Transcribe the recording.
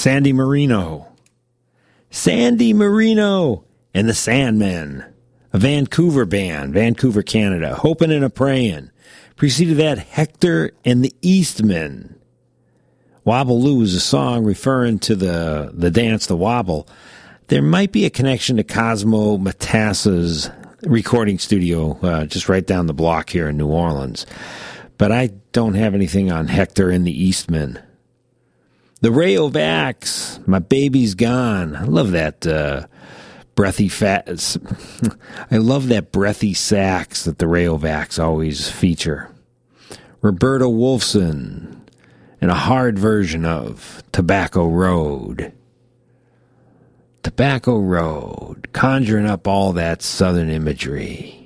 Sandy Marino. Sandy Marino and the Sandmen, a Vancouver band, Vancouver, Canada. Hoping and a Praying. Preceded that, Hector and the Eastmen. Wobble-Loo is a song referring to the dance, the wobble. There might be a connection to Cosmo Matassa's recording studio just right down the block here in New Orleans. But I don't have anything on Hector and the Eastmen. The Rayovacs, My Baby's Gone. I love that breathy I love that breathy sax that the Rayovacs always feature. Roberta Wolfson and a hard version of Tobacco Road. Tobacco Road, conjuring up all that southern imagery.